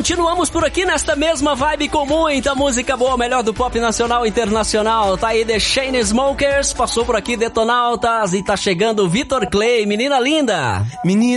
continuamos por aqui nesta mesma vibe com muita música boa, melhor do pop nacional e internacional. Tá aí The Chainsmokers, passou por aqui Detonautas e tá chegando Vitor Clay, menina linda. Menina